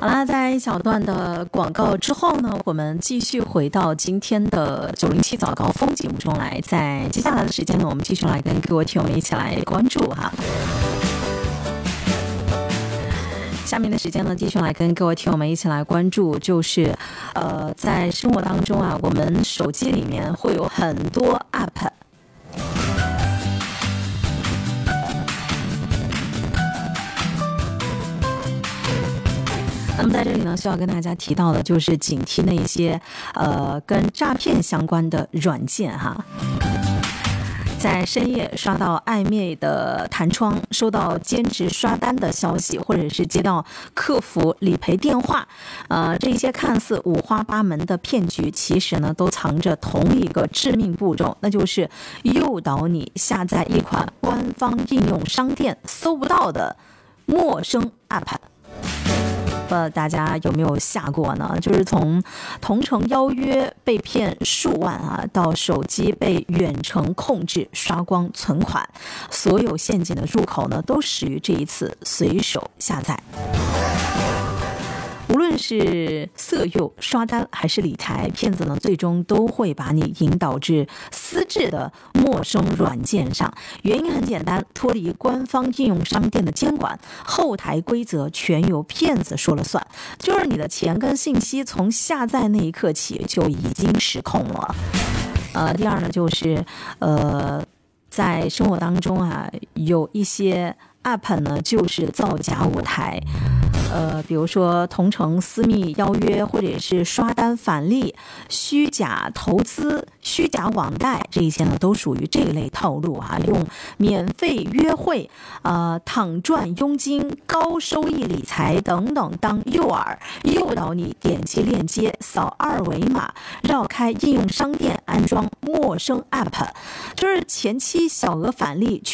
好啦，在一小段的广告之后呢，我们继续回到今天的907早高峰节目中来。在接下来的时间呢，我们继续来跟各位听友们一起来关注哈。下面的时间呢，继续来跟各位听友们一起来关注，就是在生活当中啊，我们手机里面会有很多 app。那么在这里呢，需要跟大家提到的就是警惕那些跟诈骗相关的软件哈。在深夜刷到暧昧的弹窗，收到兼职刷单的消息，或者是接到客服理赔电话，这些看似五花八门的骗局，其实呢都藏着同一个致命步骤，那就是诱导你下载一款官方应用商店搜不到的陌生 app。不知道大家有没有下过呢？就是从同城邀约被骗数万啊，到手机被远程控制刷光存款，所有陷阱的入口呢，都始于这一次随手下载。无论是色诱、刷单还是理财，骗子呢最终都会把你引导至私制的陌生软件上。原因很简单，脱离官方应用商店的监管，后台规则全由骗子说了算，就是你的钱跟信息从下载那一刻起就已经失控了。第二呢，就是在生活当中啊，有一些 app 呢就是造假舞台。比如说同城私密邀约，或者是刷单返利、虚假投资、虚假网贷，这一些呢都属于这一类套路啊，用免费约会、躺赚佣金、高收益理财等等当诱饵，诱导你点击链接、扫二维码，绕开应用商店，安装陌生 app， 就是前期小额返利